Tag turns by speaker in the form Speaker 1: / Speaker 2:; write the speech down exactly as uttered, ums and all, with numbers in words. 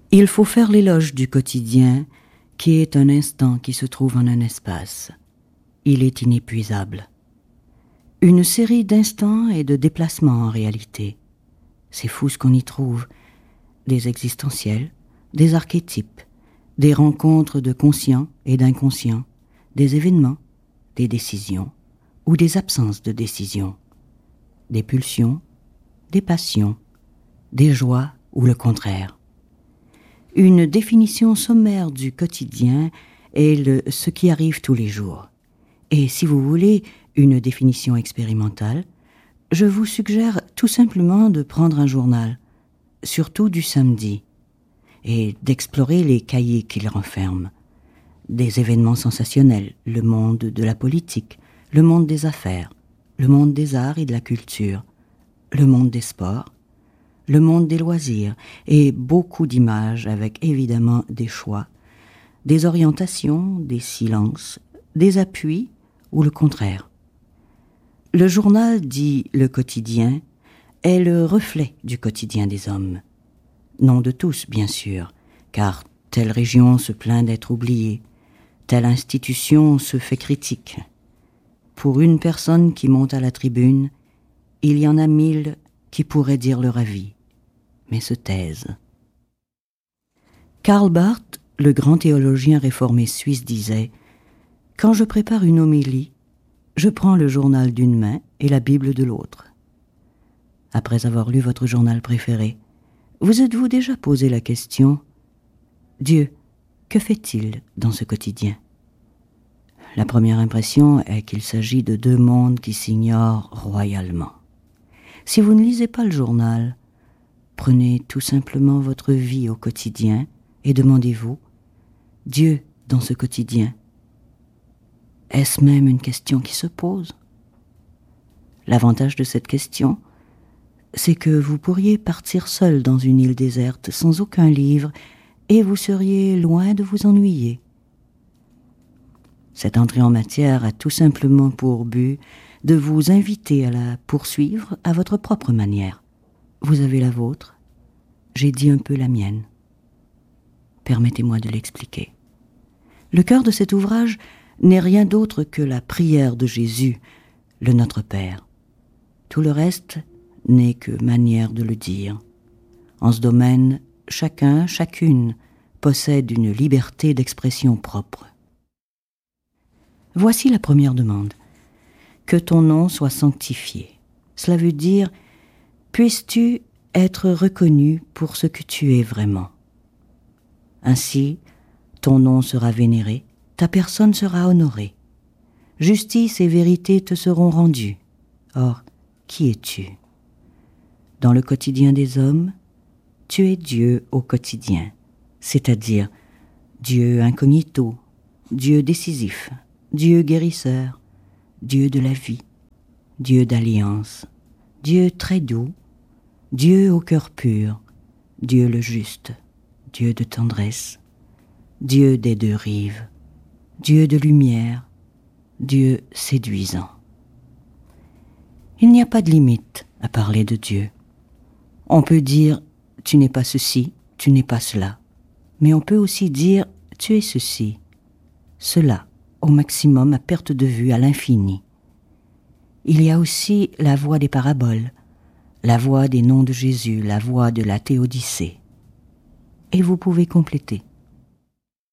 Speaker 1: Il faut faire l'éloge du quotidien, qui est un instant qui se trouve en un espace. Il est inépuisable. Une série d'instants et de déplacements en réalité. C'est fou ce qu'on y trouve. Des existentiels, des archétypes, des rencontres de conscients et d'inconscients, des événements, des décisions ou des absences de décision, des pulsions, des passions, des joies ou le contraire. Une définition sommaire du quotidien est le « ce qui arrive tous les jours ». Et si vous voulez une définition expérimentale, je vous suggère tout simplement de prendre un journal, surtout du samedi, et d'explorer les cahiers qu'il renferme. Des événements sensationnels, le monde de la politique, le monde des affaires, le monde des arts et de la culture, le monde des sports, le monde des loisirs, et beaucoup d'images avec évidemment des choix, des orientations, des silences, des appuis ou le contraire. Le journal dit le quotidien est le reflet du quotidien des hommes. Non de tous, bien sûr, car telle région se plaint d'être oubliée, telle institution se fait critique. Pour une personne qui monte à la tribune, il y en a mille qui pourraient dire leur avis, mais se taisent. Karl Barth, le grand théologien réformé suisse, disait « Quand je prépare une homélie, je prends le journal d'une main et la Bible de l'autre. » Après avoir lu votre journal préféré, vous êtes-vous déjà posé la question « Dieu, que fait-il dans ce quotidien ?» La première impression est qu'il s'agit de deux mondes qui s'ignorent royalement. Si vous ne lisez pas le journal, prenez tout simplement votre vie au quotidien et demandez-vous « Dieu dans ce quotidien ?» Est-ce même une question qui se pose ? L'avantage de cette question, c'est que vous pourriez partir seul dans une île déserte sans aucun livre et vous seriez loin de vous ennuyer. Cette entrée en matière a tout simplement pour but de vous inviter à la poursuivre à votre propre manière. Vous avez la vôtre, j'ai dit un peu la mienne. Permettez-moi de l'expliquer. Le cœur de cet ouvrage n'est rien d'autre que la prière de Jésus, le Notre Père. Tout le reste n'est que manière de le dire. En ce domaine, chacun, chacune possède une liberté d'expression propre. Voici la première demande. Que ton nom soit sanctifié. Cela veut dire, puisses-tu être reconnu pour ce que tu es vraiment. Ainsi, ton nom sera vénéré, ta personne sera honorée. Justice et vérité te seront rendues. Or, qui es-tu ? Dans le quotidien des hommes, tu es Dieu au quotidien, c'est-à-dire Dieu incognito, Dieu décisif, Dieu guérisseur, Dieu de la vie, Dieu d'alliance, Dieu très doux, Dieu au cœur pur, Dieu le juste, Dieu de tendresse, Dieu des deux rives, Dieu de lumière, Dieu séduisant. Il n'y a pas de limite à parler de Dieu. On peut dire « tu n'es pas ceci, tu n'es pas cela », mais on peut aussi dire « tu es ceci, cela », au maximum à perte de vue, à l'infini. Il y a aussi la voix des paraboles, la voix des noms de Jésus, la voix de la théodicée. Et vous pouvez compléter.